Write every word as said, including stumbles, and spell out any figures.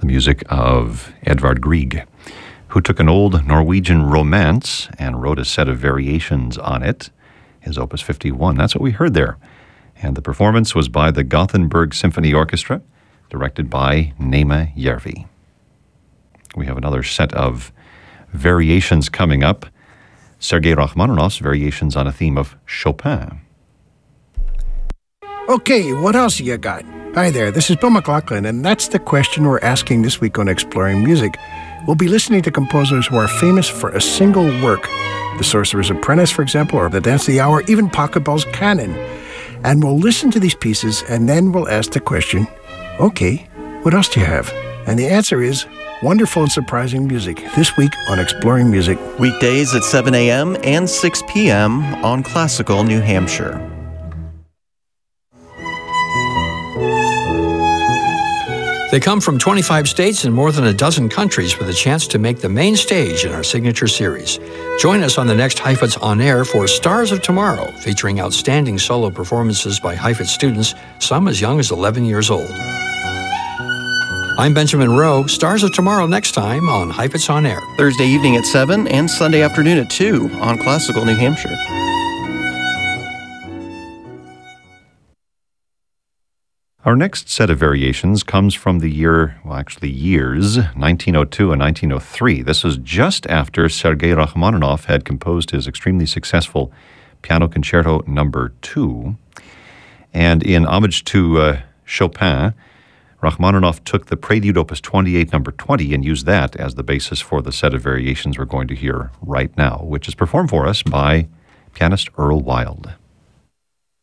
music of Edvard Grieg, who took an old Norwegian romance and wrote a set of variations on it, his Opus fifty-one. That's what we heard there. And the performance was by the Gothenburg Symphony Orchestra, directed by Nema Järvi. We have another set of variations coming up. Sergei Rachmaninoff's variations on a theme of Chopin. Okay, what else you got? Hi there, this is Bill McLaughlin, and that's the question we're asking this week on Exploring Music. We'll be listening to composers who are famous for a single work. The Sorcerer's Apprentice, for example, or The Dance of the Hour, even Pachelbel's Canon. And we'll listen to these pieces, and then we'll ask the question, okay, what else do you have? And the answer is wonderful and surprising music, this week on Exploring Music. Weekdays at seven a.m. and six p.m. on Classical New Hampshire. They come from twenty-five states and more than a dozen countries with a chance to make the main stage in our signature series. Join us on the next Heifetz On Air for Stars of Tomorrow, featuring outstanding solo performances by Heifetz students, some as young as eleven years old. I'm Benjamin Rowe. Stars of Tomorrow next time on Heifetz On Air. Thursday evening at seven and Sunday afternoon at two on Classical New Hampshire. Our next set of variations comes from the year, well, actually years, nineteen oh two and nineteen oh three. This was just after Sergei Rachmaninoff had composed his extremely successful Piano Concerto Number Two. And in homage to uh, Chopin, Rachmaninoff took the Prelude Opus twenty-eight, Number twenty, and used that as the basis for the set of variations we're going to hear right now, which is performed for us by pianist Earl Wild.